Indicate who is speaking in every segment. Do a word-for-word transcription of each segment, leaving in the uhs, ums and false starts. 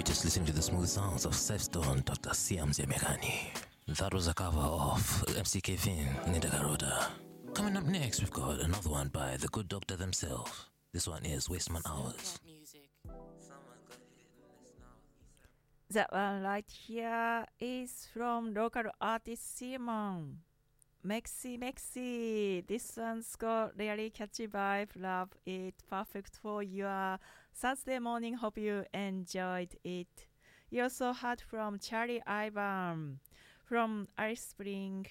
Speaker 1: just listening to the smooth sounds of Sefstone, Doctor Siam Zemegani. That was a cover of M C K Fin, Nida Garoda. Coming up next, we've got another one by the good doctor themselves. This one is Waste Man Hours.
Speaker 2: That one right here is from local artist Simon. Mexi Mexi. This one's got really catchy vibe. Love it. Perfect for your Saturday morning. Hope you enjoyed it. You also heard from Charlie Ivan, from Alice Spring,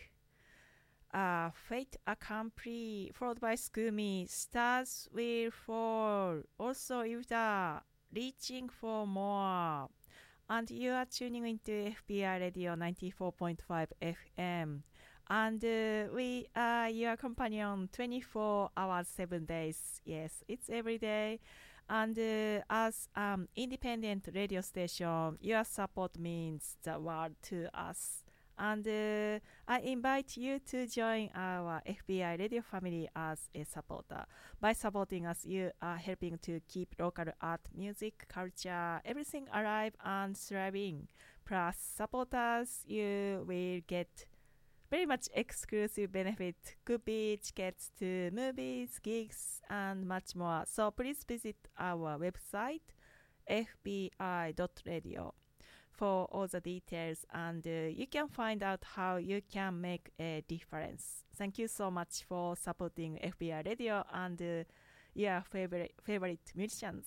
Speaker 2: uh, Fate Accompli, followed by Scoomy, Stars Will Fall, also Yuta, Reaching for More. And you are tuning into F B I Radio ninety-four point five F M. And uh, we are your companion twenty-four hours, seven days. Yes, it's every day. And uh, as um independent radio station, your support means the world to us. And uh, I invite you to join our F B I radio family as a supporter. By supporting us, you are helping to keep local art, music, culture, everything alive and thriving. Plus, supporters, you will get very much exclusive benefit. Could be tickets to movies, gigs, and much more. So please visit our website, f b i dot radio, for all the details, and uh, you can find out how you can make a difference. Thank you so much for supporting F B I Radio and uh, your favorite favorite musicians.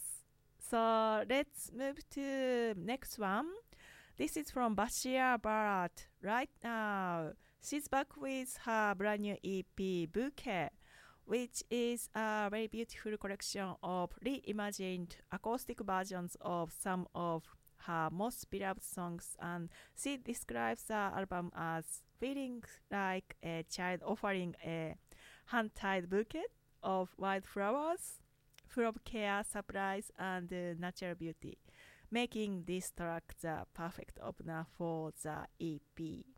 Speaker 2: So let's move to next one. This is from Bashir Barat. Right now, she's back with her brand new E P, Bouquet, which is a very beautiful collection of reimagined acoustic versions of some of her most beloved songs, and she describes the album as feeling like a child offering a hand-tied bouquet of wildflowers full of care, surprise, and uh, natural beauty, making this track the perfect opener for the E P.